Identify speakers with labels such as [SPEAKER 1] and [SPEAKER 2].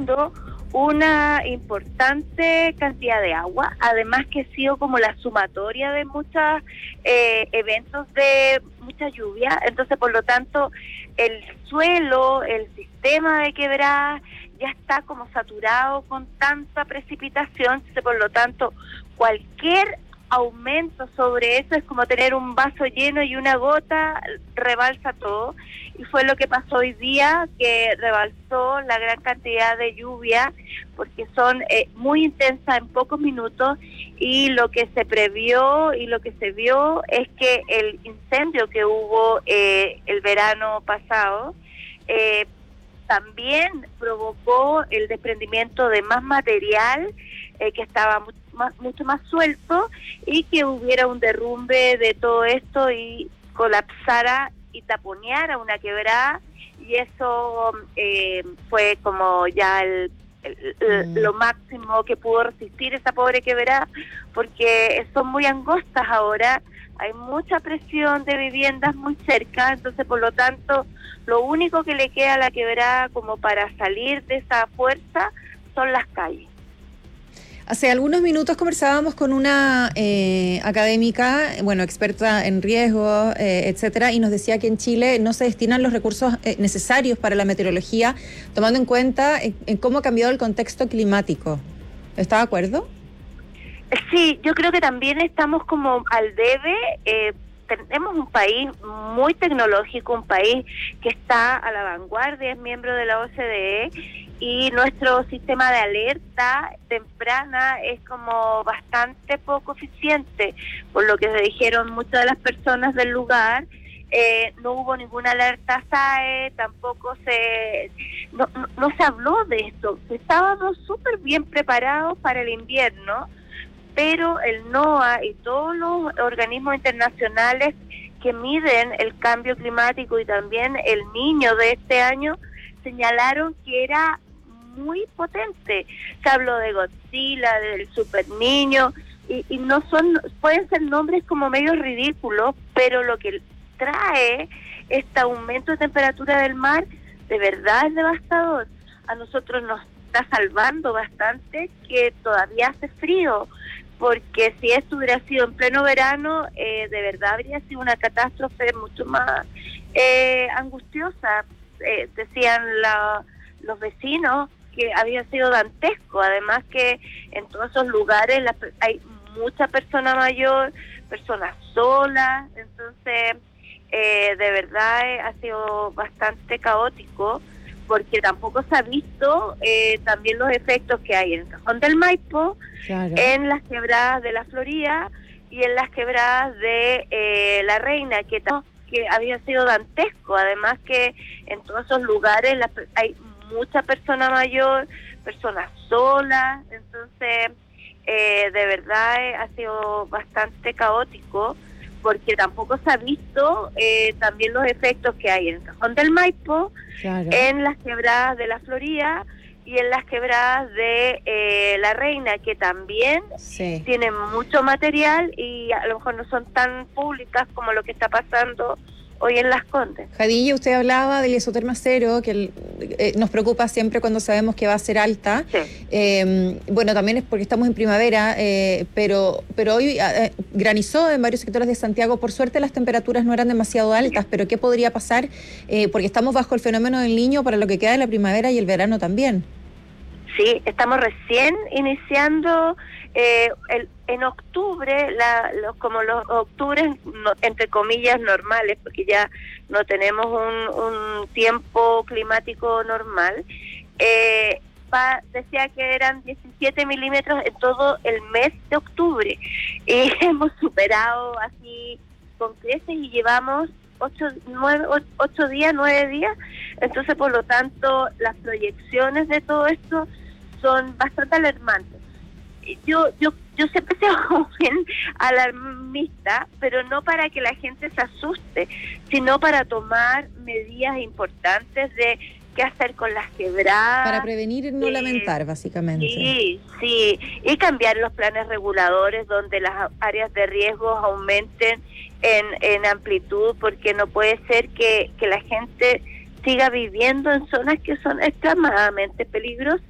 [SPEAKER 1] perdiendo una importante cantidad de agua, además que ha sido como la sumatoria de muchos eventos de mucha lluvia. Entonces, por lo tanto, el suelo, el sistema de quebradas ya está como saturado con tanta precipitación. Entonces, por lo tanto, cualquier aumento sobre eso es como tener un vaso lleno y una gota rebalsa todo, y fue lo que pasó hoy día, que rebalsó la gran cantidad de lluvia, porque son muy intensas en pocos minutos, y lo que se previó y lo que se vio es que el incendio que hubo el verano pasado también provocó el desprendimiento de más material que estaba mucho más suelto, y que hubiera un derrumbe de todo esto y colapsara y taponeara una quebrada, y eso fue como ya lo máximo que pudo resistir esa pobre quebrada, porque son muy angostas ahora, hay mucha presión de viviendas muy cerca. Entonces, por lo tanto, lo único que le queda a la quebrada como para salir de esa fuerza son las calles.
[SPEAKER 2] Hace algunos minutos conversábamos con una académica, experta en riesgos, etcétera, y nos decía que en Chile no se destinan los recursos necesarios para la meteorología, tomando en cuenta en cómo ha cambiado el contexto climático. ¿Está de acuerdo?
[SPEAKER 1] Sí, yo creo que también estamos como al debe. Tenemos un país muy tecnológico, un país que está a la vanguardia, es miembro de la OCDE, y nuestro sistema de alerta temprana es como bastante poco eficiente, por lo que se dijeron muchas de las personas del lugar. No hubo ninguna alerta SAE, tampoco no se habló de esto. Estábamos súper bien preparados para el invierno, pero el NOAA y todos los organismos internacionales que miden el cambio climático y también el Niño de este año señalaron que era muy potente. Se habló de Godzilla, del Super Niño, y no pueden ser nombres como medio ridículos, pero lo que trae este aumento de temperatura del mar de verdad es devastador. A nosotros nos está salvando bastante que todavía hace frío, porque si esto hubiera sido en pleno verano, de verdad habría sido una catástrofe mucho más angustiosa. Decían los vecinos que había sido dantesco, además que en todos esos lugares hay mucha persona mayor, personas solas, entonces de verdad ha sido bastante caótico, porque tampoco se ha visto también los efectos que hay en el Cajón del Maipo, claro, en las quebradas de la Florida y en las quebradas de La Reina, que había sido dantesco, además que en todos esos lugares hay mucha persona mayor, personas solas, entonces de verdad ha sido bastante caótico, porque tampoco se ha visto también los efectos que hay en el Cajón del Maipo, claro, en las quebradas de la Florida y en las quebradas de La Reina, que también tienen mucho material y a lo mejor no son tan públicas como lo que está pasando hoy en Las Condes.
[SPEAKER 2] Jadilla, usted hablaba del isoterma cero, que nos preocupa siempre cuando sabemos que va a ser alta. Sí. También es porque estamos en primavera, pero hoy granizó en varios sectores de Santiago. Por suerte las temperaturas no eran demasiado altas, pero ¿qué podría pasar? Porque estamos bajo el fenómeno del Niño para lo que queda de la primavera y el verano también.
[SPEAKER 1] Sí, estamos recién iniciando en octubre, como los octubres, entre comillas, normales, porque ya no tenemos un tiempo climático normal. Decía que eran 17 milímetros en todo el mes de octubre, y hemos superado así con creces y llevamos 9 días, entonces por lo tanto las proyecciones de todo esto son bastante alarmantes. Yo siempre he sido bien alarmista, pero no para que la gente se asuste, sino para tomar medidas importantes de qué hacer con las quebradas.
[SPEAKER 2] Para prevenir y no lamentar, básicamente.
[SPEAKER 1] Sí, y cambiar los planes reguladores donde las áreas de riesgo aumenten en amplitud, porque no puede ser que la gente siga viviendo en zonas que son extremadamente peligrosas.